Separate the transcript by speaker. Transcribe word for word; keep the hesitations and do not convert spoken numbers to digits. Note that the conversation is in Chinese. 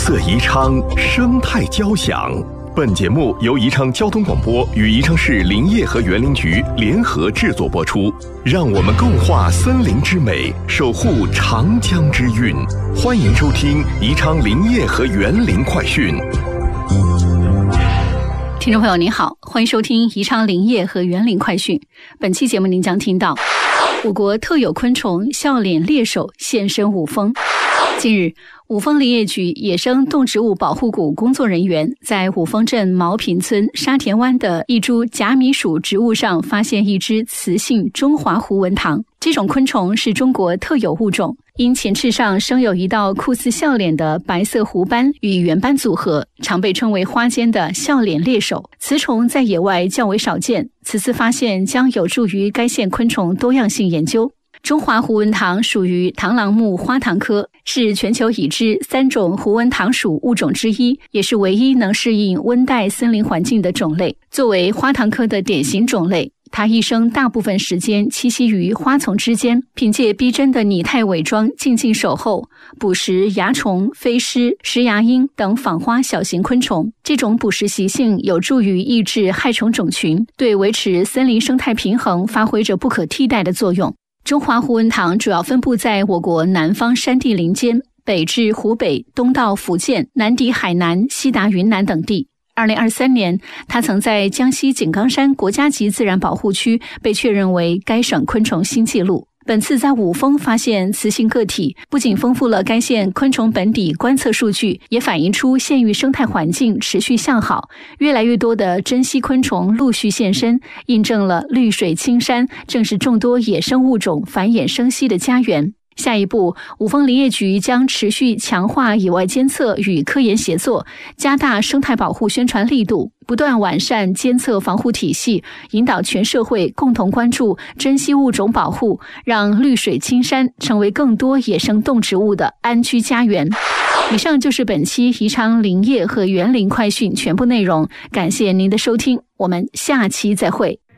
Speaker 1: 色宜昌，生态交响。本节目由宜昌交通广播与宜昌市林业和园林局联合制作播出。让我们共话森林之美，守护长江之韵。欢迎收听宜昌林业和园林快讯。
Speaker 2: 听众朋友您好，欢迎收听宜昌林业和园林快讯。本期节目您将听到我国特有昆虫笑脸猎手现身五峰。近日，五峰林业局野生动植物保护股工作人员在五峰镇毛坪村沙田湾的一株假米属植物上发现一只雌性中华胡纹螳。这种昆虫是中国特有物种，因前翅上生有一道酷似笑脸的白色弧斑与圆斑组合，常被称为花间的笑脸猎手。此虫在野外较为少见，此次发现将有助于该县昆虫多样性研究。中华胡纹螳属于螳螂目花螳科，是全球已知三种胡纹螳属物种之一，也是唯一能适应温带森林环境的种类。作为花螳科的典型种类，它一生大部分时间栖息于花丛之间，凭借逼真的拟态伪装静静守候，捕食蚜虫、飞虱、食蚜鹰等访花小型昆虫。这种捕食习性有助于抑制害虫种群，对维持森林生态平衡发挥着不可替代的作用。中华胡纹螳主要分布在我国南方山地林间，北至湖北，东到福建，南抵海南，西达云南等地。二零二三年，它曾在江西井冈山国家级自然保护区被确认为该省昆虫新纪录。本次在五峰发现雌性个体，不仅丰富了该县昆虫本底观测数据，也反映出县域生态环境持续向好，越来越多的珍稀昆虫陆续现身，印证了绿水青山正是众多野生物种繁衍生息的家园。下一步，五峰林业局将持续强化野外监测与科研协作，加大生态保护宣传力度，不断完善监测防护体系，引导全社会共同关注珍稀物种保护，让绿水青山成为更多野生动植物的安居家园。以上就是本期宜昌林业和园林快讯全部内容，感谢您的收听，我们下期再会。